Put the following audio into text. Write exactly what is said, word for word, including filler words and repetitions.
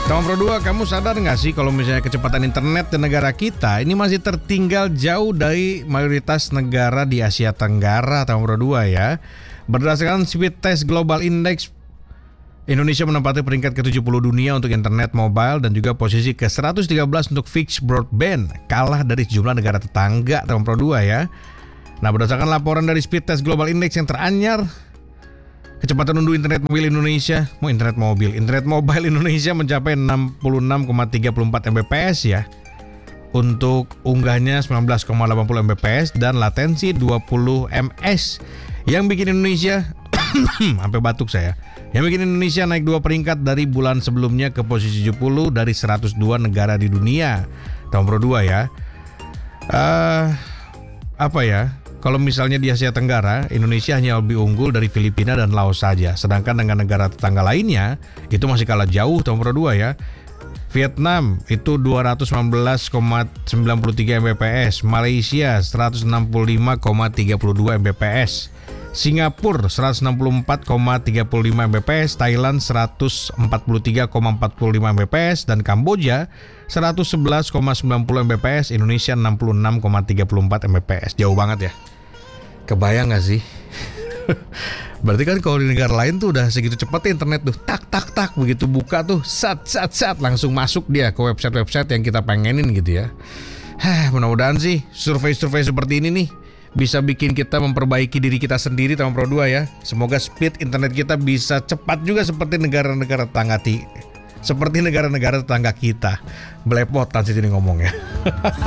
Teman Pro dua, kamu sadar nggak sih kalau misalnya kecepatan internet di negara kita ini masih tertinggal jauh dari mayoritas negara di Asia Tenggara, Teman Pro dua ya. Berdasarkan Speed Test Global Index, Indonesia menempati peringkat ke tujuh puluh dunia untuk internet mobile dan juga posisi ke seratus tiga belas untuk fixed broadband, kalah dari sejumlah negara tetangga, Teman Pro dua ya. Nah, berdasarkan laporan dari Speed Test Global Index yang teranyar, kecepatan unduh internet mobil Indonesia, mau internet mobil, internet mobile Indonesia mencapai enam puluh enam koma tiga empat Mbps ya. Untuk unggahnya sembilan belas koma delapan puluh Mbps dan latensi dua puluh ms. Yang bikin Indonesia sampai batuk saya. Yang bikin Indonesia naik dua peringkat dari bulan sebelumnya ke posisi tujuh puluh dari seratus dua negara di dunia. Tahun Pro dua ya. Uh, apa ya? Kalau misalnya di Asia Tenggara, Indonesia hanya lebih unggul dari Filipina dan Laos saja. Sedangkan dengan negara tetangga lainnya, itu masih kalah jauh, Tahun Pro dua ya. Vietnam itu dua ratus sembilan belas koma sembilan tiga Mbps, Malaysia seratus enam puluh lima koma tiga dua Mbps, Singapura seratus enam puluh empat koma tiga lima Mbps, Thailand seratus empat puluh tiga koma empat lima Mbps, dan Kamboja seratus sebelas koma sembilan puluh Mbps, Indonesia enam puluh enam koma tiga empat Mbps. Jauh banget ya. Kebayang gak sih? Berarti kan kalau di negara lain tuh udah segitu cepat internet tuh, tak tak tak begitu buka tuh, sat sat sat langsung masuk dia ke website-website yang kita pengenin gitu ya. Hah, mudah-mudahan sih survei-survei seperti ini nih bisa bikin kita memperbaiki diri kita sendiri, Teman Pro dua ya. Semoga speed internet kita bisa cepat juga seperti negara-negara tetangga ti, seperti negara-negara tetangga kita. Belepotan sih ini ngomongnya.